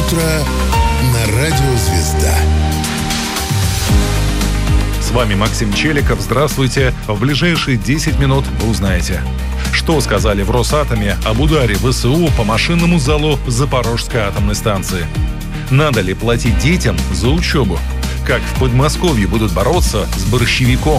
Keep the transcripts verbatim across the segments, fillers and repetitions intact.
утро на радио «Звезда». С вами Максим Челиков. Здравствуйте. В ближайшие десять минут вы узнаете, что сказали в Росатоме об ударе ВСУ по машинному залу Запорожской атомной станции. Надо ли платить детям за учебу? Как в Подмосковье будут бороться с борщевиком?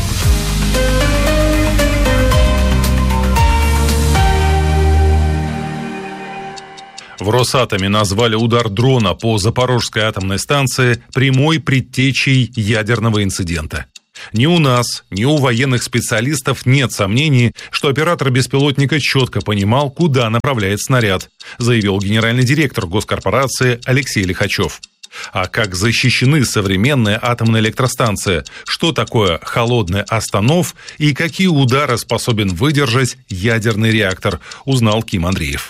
В Росатоме назвали удар дрона по Запорожской атомной станции прямой предтечей ядерного инцидента. Ни у нас, ни у военных специалистов нет сомнений, что оператор беспилотника четко понимал, куда направляет снаряд, заявил генеральный директор госкорпорации Алексей Лихачев. А как защищены современные атомные электростанции? Что такое холодный останов и какие удары способен выдержать ядерный реактор, узнал Ким Андреев.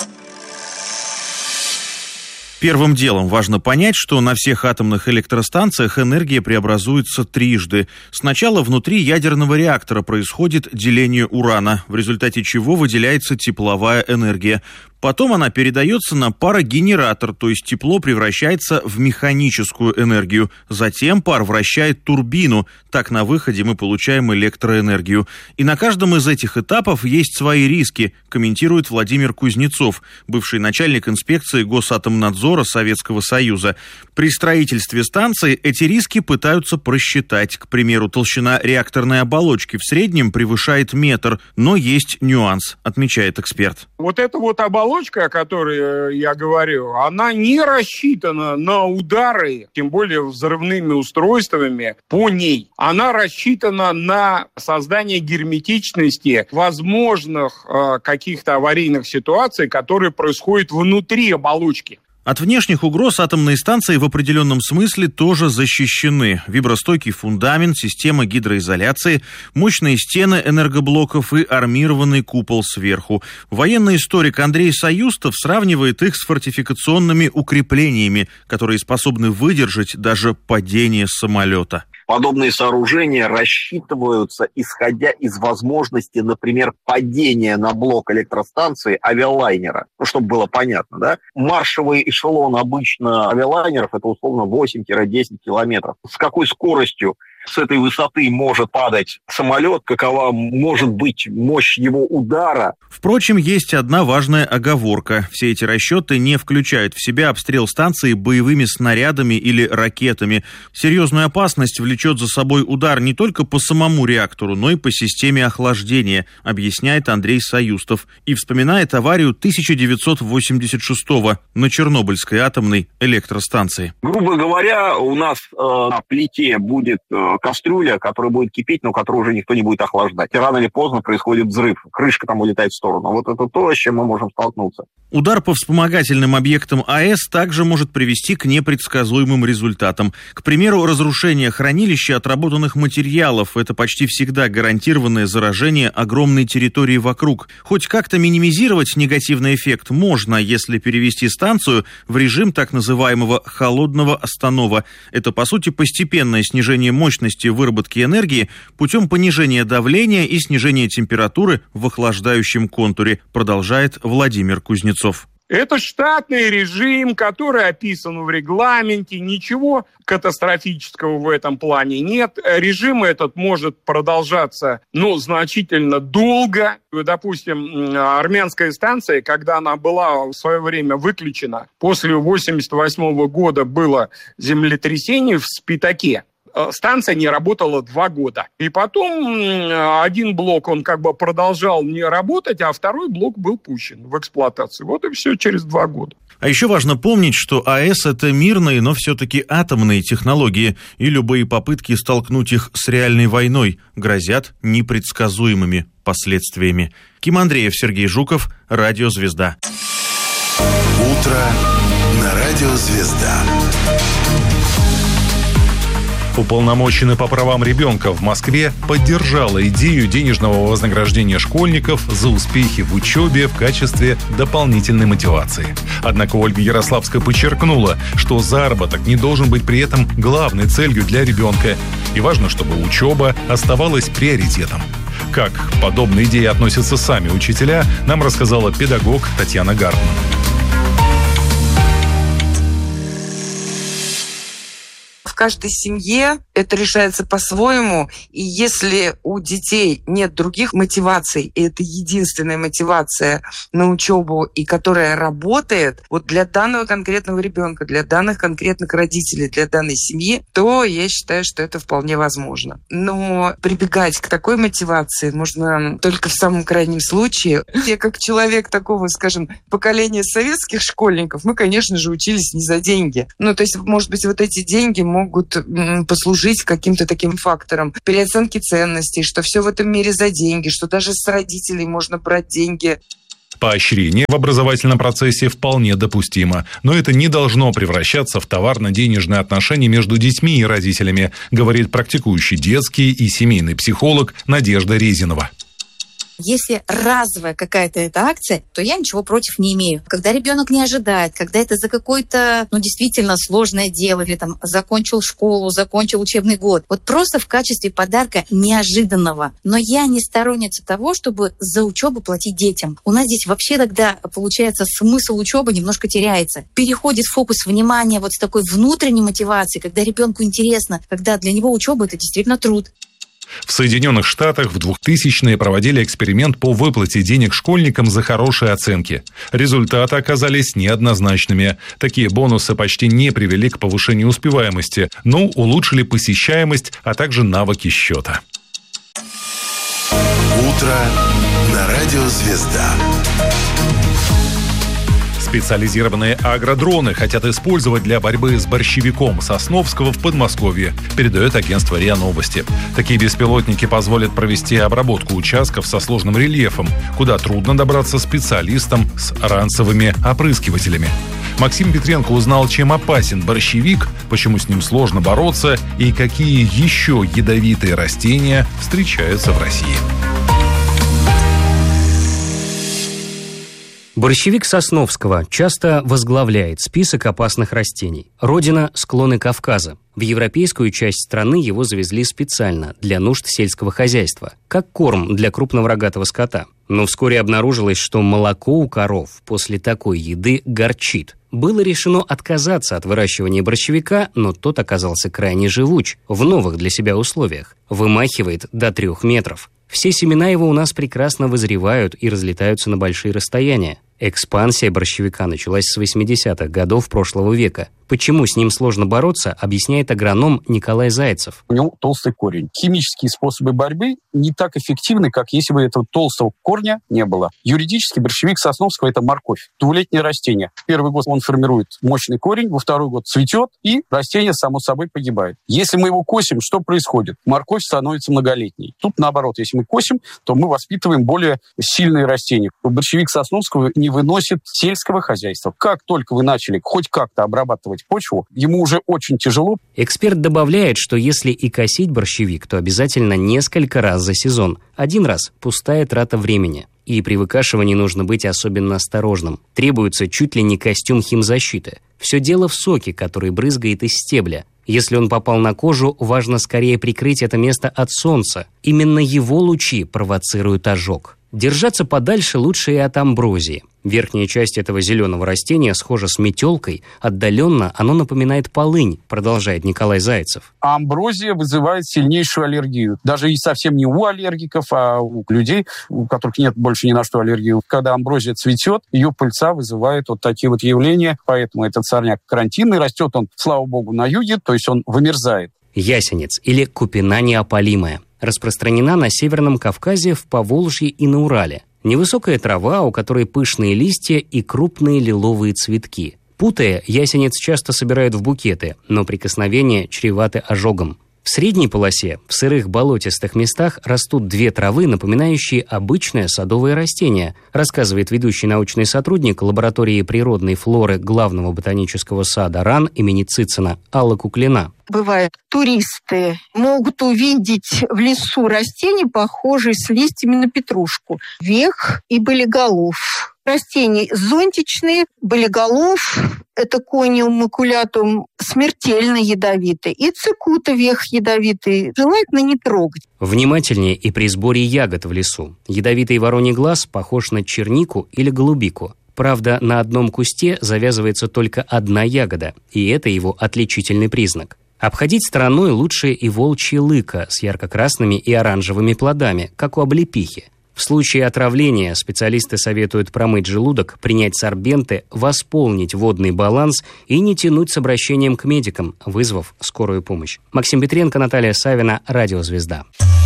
Первым делом важно понять, что на всех атомных электростанциях энергия преобразуется трижды. Сначала внутри ядерного реактора происходит деление урана, в результате чего выделяется тепловая энергия. Потом она передается на парогенератор, то есть тепло превращается в механическую энергию. Затем пар вращает турбину, так на выходе мы получаем электроэнергию. И на каждом из этих этапов есть свои риски, комментирует Владимир Кузнецов, бывший начальник инспекции Госатомнадзора Советского Союза. При строительстве станции эти риски пытаются просчитать. К примеру, толщина реакторной оболочки в среднем превышает метр, но есть нюанс, отмечает эксперт. Вот эта вот оболочка, о которой я говорю, она не рассчитана на удары, тем более взрывными устройствами по ней. Она рассчитана на создание герметичности возможных э, каких-то аварийных ситуаций, которые происходят внутри оболочки. От внешних угроз атомные станции в определенном смысле тоже защищены. Вибростойкий фундамент, система гидроизоляции, мощные стены энергоблоков и армированный купол сверху. Военный историк Андрей Саюстов сравнивает их с фортификационными укреплениями, которые способны выдержать даже падение самолета. Подобные сооружения рассчитываются, исходя из возможности, например, падения на блок электростанции авиалайнера. Ну, чтобы было понятно, да? Маршевый эшелон обычно авиалайнеров – это условно восемь-десять километров. С какой скоростью с этой высоты может падать самолет, какова может быть мощь его удара? Впрочем, есть одна важная оговорка. Все эти расчеты не включают в себя обстрел станции боевыми снарядами или ракетами. Серьезную опасность влечет за собой удар не только по самому реактору, но и по системе охлаждения, объясняет Андрей Саюстов. И вспоминает аварию тысяча девятьсот восемьдесят шестого на Чернобыльской атомной электростанции. Грубо говоря, у нас э, на плите будет э, кастрюля, которая будет кипеть, но которую уже никто не будет охлаждать. И рано или поздно происходит взрыв. Крышка там улетает в сторону. Вот это то, с чем мы можем столкнуться. Удар по вспомогательным объектам АЭС также может привести к непредсказуемым результатам. К примеру, разрушение хранилища отработанных материалов – это почти всегда гарантированное заражение огромной территории вокруг. Хоть как-то минимизировать негативный эффект можно, если перевести станцию в режим так называемого холодного останова. Это, по сути, постепенное снижение мощности выработки энергии путем понижения давления и снижения температуры в охлаждающем контуре, продолжает Владимир Кузнецов. Это штатный режим, который описан в регламенте. Ничего катастрофического в этом плане нет. Режим этот может продолжаться, ну, значительно долго. Допустим, армянская станция, когда она была в свое время выключена, после восемьдесят восьмого года было землетрясение в Спитаке. Станция не работала два года. И потом один блок, он как бы продолжал не работать, а второй блок был пущен в эксплуатацию. Вот и все через два года. А еще важно помнить, что АЭС – это мирные, но все-таки атомные технологии, и любые попытки столкнуть их с реальной войной грозят непредсказуемыми последствиями. Ким Андреев, Сергей Жуков, Радио «Звезда». Утро на Радио «Звезда». Уполномоченный по правам ребенка в Москве поддержала идею денежного вознаграждения школьников за успехи в учебе в качестве дополнительной мотивации. Однако Ольга Ярославская подчеркнула, что заработок не должен быть при этом главной целью для ребенка. И важно, чтобы учеба оставалась приоритетом. Как к подобной идее относятся сами учителя, нам рассказала педагог Татьяна Гартман. каждой семье это решается по-своему. И если у детей нет других мотиваций, и это единственная мотивация на учебу, и которая работает, вот для данного конкретного ребенка, для данных конкретных родителей, для данной семьи, то я считаю, что это вполне возможно. Но прибегать к такой мотивации можно только в самом крайнем случае. Я как человек такого, скажем, поколения советских школьников, мы, конечно же, учились не за деньги. Ну, то есть, может быть, вот эти деньги могут послужить каким-то таким фактором переоценки ценностей, что все в этом мире за деньги, что даже с родителей можно брать деньги. Поощрение в образовательном процессе вполне допустимо, но это не должно превращаться в товарно-денежные отношения между детьми и родителями, говорит практикующий детский и семейный психолог Надежда Резинова. Если разовая какая-то эта акция, то я ничего против не имею. Когда ребенок не ожидает, когда это за какое-то, ну, действительно сложное дело, или там закончил школу, закончил учебный год. Вот просто в качестве подарка неожиданного. Но я не сторонница того, чтобы за учебу платить детям. У нас здесь вообще тогда, получается, смысл учебы немножко теряется. Переходит фокус внимания вот с такой внутренней мотивацией, когда ребенку интересно, когда для него учеба – это действительно труд. В Соединенных Штатах в двухтысячные проводили эксперимент по выплате денег школьникам за хорошие оценки. Результаты оказались неоднозначными. Такие бонусы почти не привели к повышению успеваемости, но улучшили посещаемость, а также навыки счета. Утро на радио «Звезда». Специализированные агродроны хотят использовать для борьбы с борщевиком Сосновского в Подмосковье, передает агентство РИА Новости. Такие беспилотники позволят провести обработку участков со сложным рельефом, куда трудно добраться специалистам с ранцевыми опрыскивателями. Максим Петренко узнал, чем опасен борщевик, почему с ним сложно бороться и какие еще ядовитые растения встречаются в России. Борщевик Сосновского часто возглавляет список опасных растений. Родина – склоны Кавказа. В европейскую часть страны его завезли специально для нужд сельского хозяйства, как корм для крупного рогатого скота. Но вскоре обнаружилось, что молоко у коров после такой еды горчит. Было решено отказаться от выращивания борщевика, но тот оказался крайне живуч в новых для себя условиях. Вымахивает до трех метров. Все семена его у нас прекрасно вызревают и разлетаются на большие расстояния. Экспансия борщевика началась с восьмидесятых годов прошлого века. Почему с ним сложно бороться, объясняет агроном Николай Зайцев. У него толстый корень. Химические способы борьбы не так эффективны, как если бы этого толстого корня не было. Юридически борщевик Сосновского – это морковь. Двулетнее растение. В первый год он формирует мощный корень, во второй год цветет, и растение само собой погибает. Если мы его косим, что происходит? Морковь становится многолетней. Тут наоборот, если мы косим, то мы воспитываем более сильные растения. Борщевик Сосновского не выносит сельского хозяйства. Как только вы начали хоть как-то обрабатывать почву, ему уже очень тяжело. Эксперт добавляет, что если и косить борщевик, то обязательно несколько раз за сезон. Один раз – пустая трата времени. И при выкашивании нужно быть особенно осторожным. Требуется чуть ли не костюм химзащиты. Все дело в соке, который брызгает из стебля. Если он попал на кожу, важно скорее прикрыть это место от солнца. Именно его лучи провоцируют ожог. Держаться подальше лучше и от амброзии. Верхняя часть этого зеленого растения схожа с метелкой. Отдаленно оно напоминает полынь, продолжает Николай Зайцев. А амброзия вызывает сильнейшую аллергию. Даже и совсем не у аллергиков, а у людей, у которых нет больше ни на что аллергии. Когда амброзия цветет, ее пыльца вызывает вот такие вот явления. Поэтому этот сорняк карантинный. Растет он, слава богу, на юге, то есть он вымерзает. Ясенец или купина неопалимая. Распространена на Северном Кавказе, в Поволжье и на Урале. Невысокая трава, у которой пышные листья и крупные лиловые цветки. Путая, ясенец часто собирают в букеты, но прикосновения чреваты ожогом. В средней полосе, в сырых болотистых местах, растут две травы, напоминающие обычное садовое растение, рассказывает ведущий научный сотрудник лаборатории природной флоры Главного ботанического сада РАН имени Цицина Алла Куклина. Бывает, туристы могут увидеть в лесу растения, похожие с листьями на петрушку. Вех и болиголов. Растения зонтичные, болиголов – это кониум макулятум, смертельно ядовитый. И цикута вех ядовитый, желательно не трогать. Внимательнее и при сборе ягод в лесу. Ядовитый вороний глаз похож на чернику или голубику. Правда, на одном кусте завязывается только одна ягода, и это его отличительный признак. Обходить стороной лучше и волчье лыко с ярко-красными и оранжевыми плодами, как у облепихи. В случае отравления специалисты советуют промыть желудок, принять сорбенты, восполнить водный баланс и не тянуть с обращением к медикам, вызвав скорую помощь. Максим Петренко, Наталья Савина, Радиозвезда.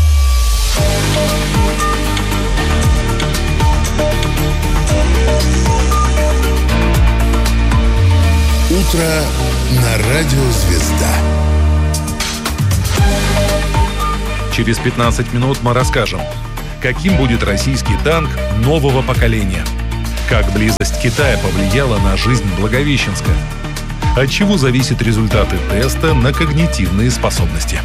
Утро на Радиозвезда. Через пятнадцать минут мы расскажем, каким будет российский танк нового поколения, как близость Китая повлияла на жизнь Благовещенска, от чего зависят результаты теста на когнитивные способности.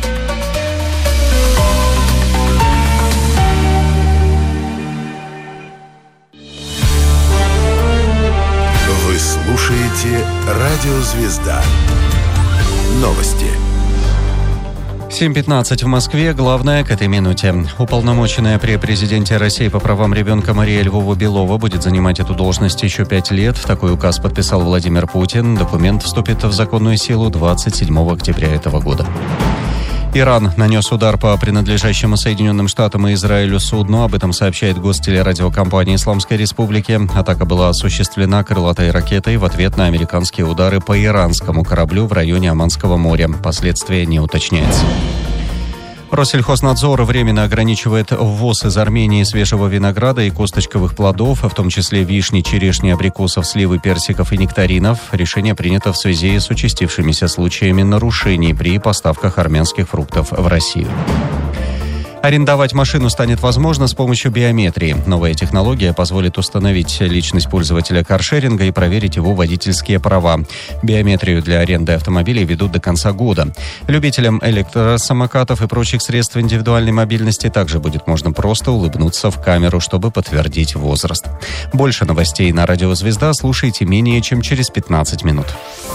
Вы слушаете Радиозвезда. Новости. семь пятнадцать в Москве. Главное к этой минуте. Уполномоченная при президенте России по правам ребенка Мария Львова-Белова будет занимать эту должность еще пять лет. Такой указ подписал Владимир Путин. Документ вступит в законную силу двадцать седьмого октября этого года. Иран нанес удар по принадлежащему Соединенным Штатам и Израилю судну. Об этом сообщает гостелерадиокомпания Исламской Республики. Атака была осуществлена крылатой ракетой в ответ на американские удары по иранскому кораблю в районе Оманского моря. Последствия не уточняются. Россельхознадзор временно ограничивает ввоз из Армении свежего винограда и косточковых плодов, в том числе вишни, черешни, абрикосов, сливы, персиков и нектаринов. Решение принято в связи с участившимися случаями нарушений при поставках армянских фруктов в Россию. Арендовать машину станет возможно с помощью биометрии. Новая технология позволит установить личность пользователя каршеринга и проверить его водительские права. Биометрию для аренды автомобилей ведут до конца года. Любителям электросамокатов и прочих средств индивидуальной мобильности также будет можно просто улыбнуться в камеру, чтобы подтвердить возраст. Больше новостей на Радиозвезда слушайте менее чем через пятнадцать минут.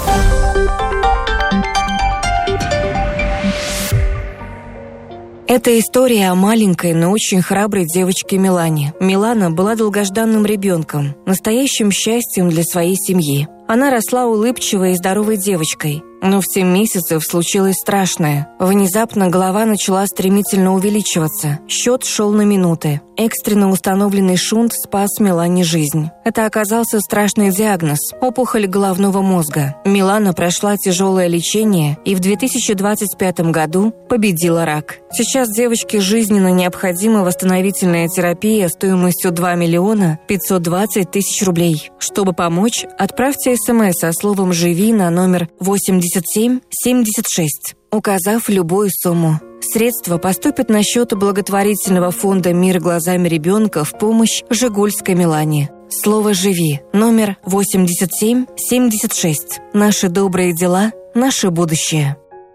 Это история о маленькой, но очень храброй девочке Милане. Милана была долгожданным ребенком, настоящим счастьем для своей семьи. Она росла улыбчивой и здоровой девочкой. Но в семь месяцев случилось страшное. Внезапно голова начала стремительно увеличиваться. Счет шел на минуты. Экстренно установленный шунт спас Милане жизнь. Это оказался страшный диагноз – опухоль головного мозга. Милана прошла тяжелое лечение и в две тысячи двадцать пятом году победила рак. Сейчас девочке жизненно необходима восстановительная терапия стоимостью два миллиона пятьсот двадцать тысяч рублей. Чтобы помочь, отправьте смс со словом «Живи» на номер восемьдесят семь семьдесят шесть, указав любую сумму. Средства поступят на счет благотворительного фонда «Мир глазами ребенка» в помощь Жигульской Милане. Слово «Живи» номер восемьдесят семь семьдесят шесть. Наши добрые дела, наше будущее.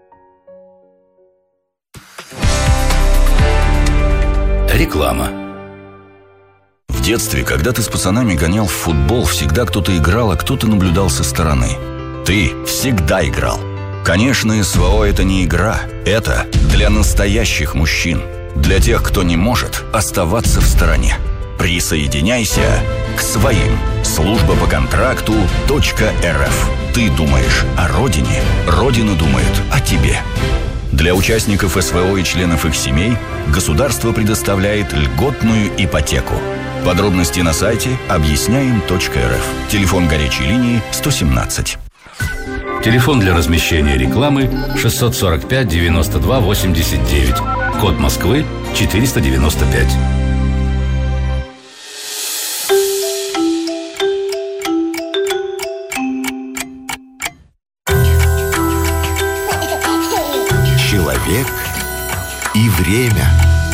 Реклама. В детстве, когда ты с пацанами гонял в футбол, всегда кто-то играл, а кто-то наблюдал со стороны. Ты всегда играл. Конечно, СВО – это не игра. Это для настоящих мужчин. Для тех, кто не может оставаться в стороне. Присоединяйся к своим. Служба по контракту .рф. Ты думаешь о родине, Родина думает о тебе. Для участников СВО и членов их семей государство предоставляет льготную ипотеку. Подробности на сайте объясняем точка эр эф. Телефон горячей линии сто семнадцать. Телефон для размещения рекламы шестьсот сорок пять девяносто два восемьдесят девять. Код Москвы четыреста девяносто пять. Человек и время.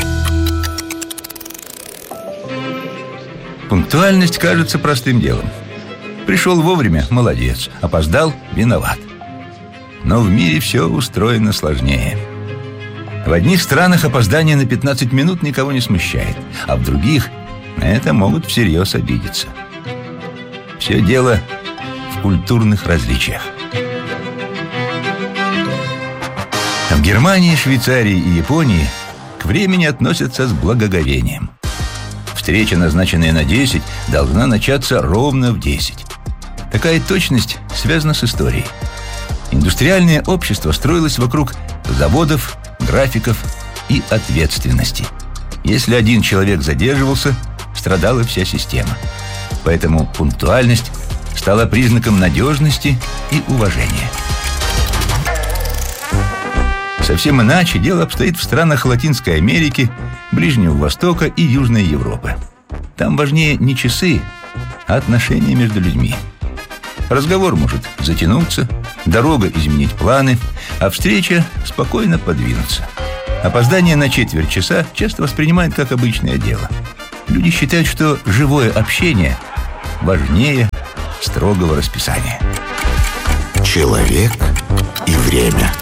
Пунктуальность кажется простым делом. Пришел вовремя – молодец. Опоздал – виноват. Но в мире все устроено сложнее. В одних странах опоздание на пятнадцать минут никого не смущает, а в других на это могут всерьез обидеться. Все дело в культурных различиях. В Германии, Швейцарии и Японии к времени относятся с благоговением. Встреча, назначенная на десять, должна начаться ровно в десять. Такая точность связана с историей. Индустриальное общество строилось вокруг заводов, графиков и ответственности. Если один человек задерживался, страдала вся система. Поэтому пунктуальность стала признаком надежности и уважения. Совсем иначе дело обстоит в странах Латинской Америки, Ближнего Востока и Южной Европы. Там важнее не часы, а отношения между людьми. Разговор может затянуться, дорога изменить планы, а встреча спокойно подвинуться. Опоздание на четверть часа часто воспринимают как обычное дело. Люди считают, что живое общение важнее строгого расписания. Человек и время.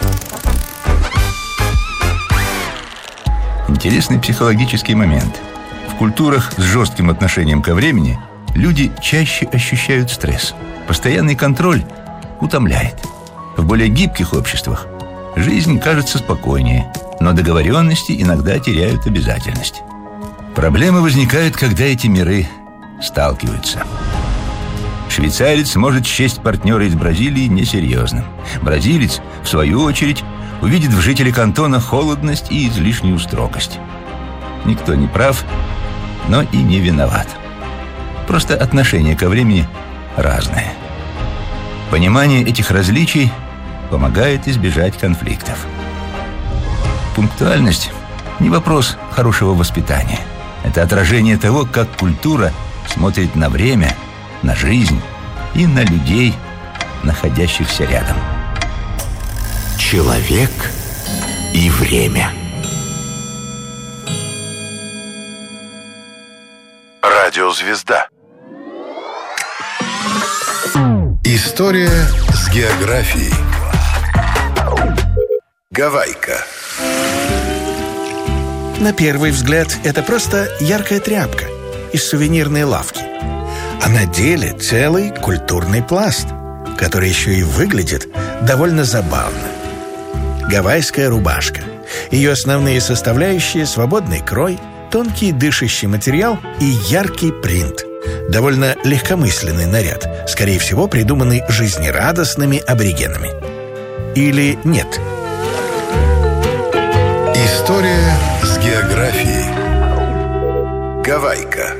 Интересный психологический момент. В культурах с жестким отношением ко времени люди чаще ощущают стресс. Постоянный контроль утомляет. В более гибких обществах жизнь кажется спокойнее, но договоренности иногда теряют обязательность. Проблемы возникают, когда эти миры сталкиваются. Швейцарец может счесть партнера из Бразилии несерьезным. Бразилец, в свою очередь, увидит в жителе кантона холодность и излишнюю строгость. Никто не прав, но и не виноват. Просто отношение ко времени разное. Понимание этих различий помогает избежать конфликтов. Пунктуальность – не вопрос хорошего воспитания. Это отражение того, как культура смотрит на время, на жизнь и на людей, находящихся рядом. Человек и время. Радиозвезда. История с географией. Гавайка. На первый взгляд, это просто яркая тряпка из сувенирной лавки. А на деле целый культурный пласт, который еще и выглядит довольно забавно. Гавайская рубашка. Ее основные составляющие – свободный крой, тонкий дышащий материал и яркий принт. Довольно легкомысленный наряд, скорее всего, придуманный жизнерадостными аборигенами. Или нет? История с географией. Гавайка.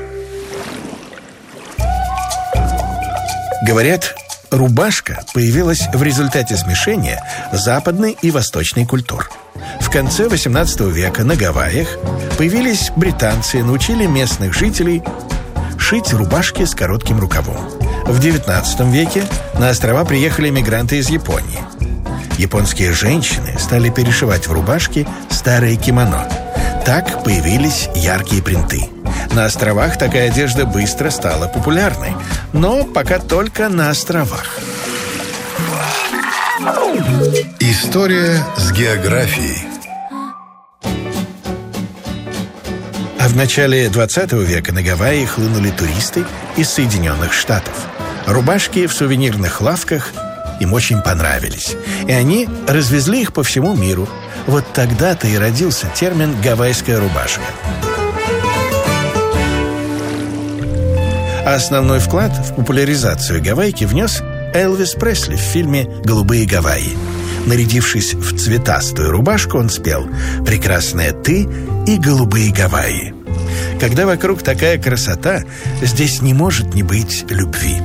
Говорят, рубашка появилась в результате смешения западной и восточной культур. В конце восемнадцатого века на Гавайях появились британцы и научили местных жителей шить рубашки с коротким рукавом. В девятнадцатом веке на острова приехали мигранты из Японии. Японские женщины стали перешивать в рубашки старые кимоно. Так появились яркие принты. На островах такая одежда быстро стала популярной, но пока только на островах. История с географией. А в начале двадцатого века на Гавайи хлынули туристы из Соединенных Штатов. Рубашки в сувенирных лавках им очень понравились, и они развезли их по всему миру. Вот тогда-то и родился термин «гавайская рубашка». А основной вклад в популяризацию Гавайки внес Элвис Пресли в фильме «Голубые Гавайи». Нарядившись в цветастую рубашку, он спел «Прекрасная ты и голубые Гавайи». Когда вокруг такая красота, здесь не может не быть любви.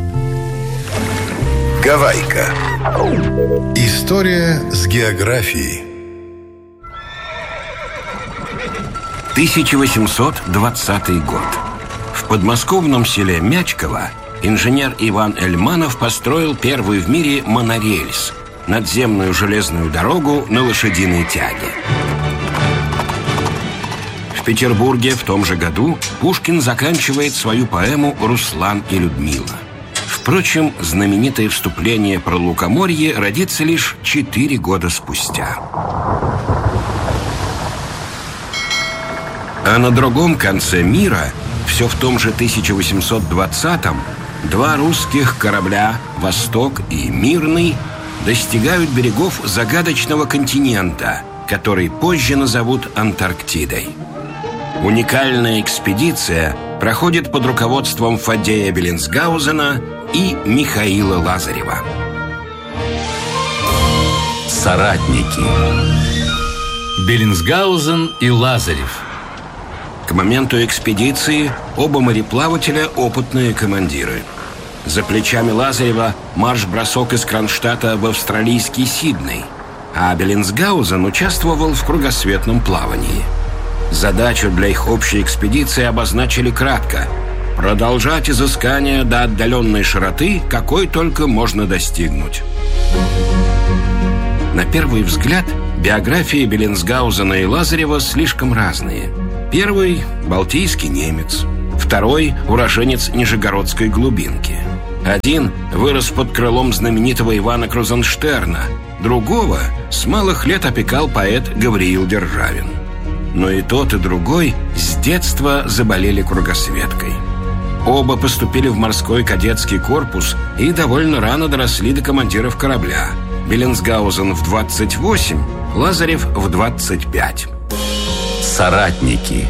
Гавайка. История с географией. тысяча восемьсот двадцатый год. В подмосковном селе Мячково инженер Иван Эльманов построил первый в мире монорельс – надземную железную дорогу на лошадиной тяге. В Петербурге в том же году Пушкин заканчивает свою поэму «Руслан и Людмила». Впрочем, знаменитое вступление про лукоморье родится лишь четыре года спустя. А на другом конце мира, все в том же тысяча восемьсот двадцатом, два русских корабля «Восток» и «Мирный» достигают берегов загадочного континента, который позже назовут Антарктидой. Уникальная экспедиция проходит под руководством Фаддея Беллинсгаузена и Михаила Лазарева. Соратники. Беллинсгаузен и Лазарев. К моменту экспедиции оба мореплавателя – опытные командиры. За плечами Лазарева марш-бросок из Кронштадта в австралийский Сидней, а Беллинсгаузен участвовал в кругосветном плавании. Задачу для их общей экспедиции обозначили кратко – продолжать изыскание до отдаленной широты, какой только можно достигнуть. На первый взгляд, биографии Беллинсгаузена и Лазарева слишком разные. Первый – балтийский немец, второй – уроженец Нижегородской глубинки. Один вырос под крылом знаменитого Ивана Крузенштерна, другого с малых лет опекал поэт Гавриил Державин. Но и тот, и другой с детства заболели кругосветкой. Оба поступили в морской кадетский корпус и довольно рано доросли до командиров корабля. Беллинсгаузен в двадцать восемь, Лазарев в двадцать пять. Соратники.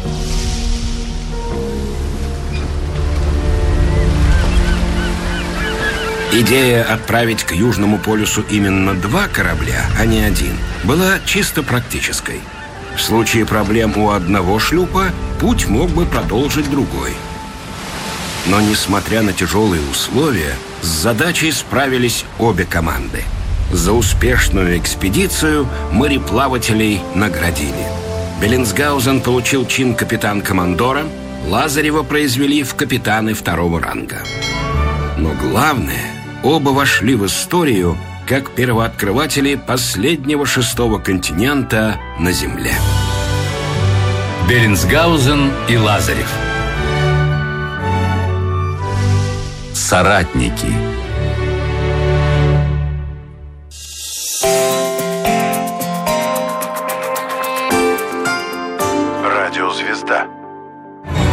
Идея отправить к Южному полюсу именно два корабля, а не один, была чисто практической. В случае проблем у одного шлюпа путь мог бы продолжить другой. Но, несмотря на тяжелые условия, с задачей справились обе команды. За успешную экспедицию мореплавателей наградили. Беллинсгаузен получил чин капитан-командора, Лазарева произвели в капитаны второго ранга. Но главное, оба вошли в историю как первооткрыватели последнего шестого континента на Земле. Беллинсгаузен и Лазарев. Соратники. Радиозвезда.